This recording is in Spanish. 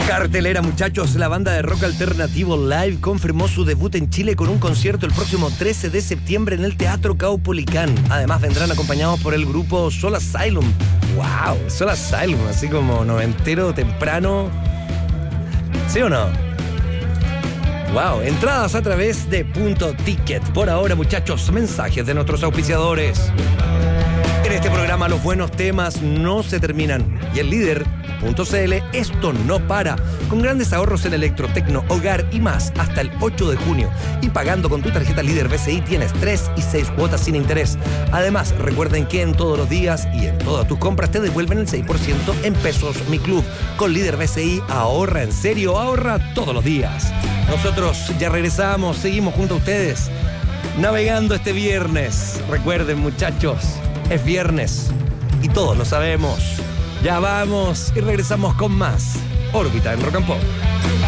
Cartelera, muchachos. La banda de rock alternativo Live confirmó su debut en Chile con un concierto el próximo 13 de septiembre en el Teatro Caupolicán. Además vendrán acompañados por el grupo Soul Asylum. ¡Wow! Soul Asylum, así como noventero temprano. ¿Sí o no? ¡Wow! Entradas a través de Punto Ticket. Por ahora, muchachos, mensajes de nuestros auspiciadores. En este programa los buenos temas no se terminan. Y el líder.cl, esto no para. Con grandes ahorros en electrotecno, hogar y más hasta el 8 de junio. Y pagando con tu tarjeta líder BCI tienes 3 y 6 cuotas sin interés. Además, recuerden que en todos los días y en todas tus compras te devuelven el 6% en pesos Mi Club. Con líder BCI ahorra en serio, ahorra todos los días. Nosotros ya regresamos, seguimos junto a ustedes, navegando este viernes. Recuerden, muchachos, es viernes y todos lo sabemos. Ya vamos y regresamos con más Órbita en Rock and Pop.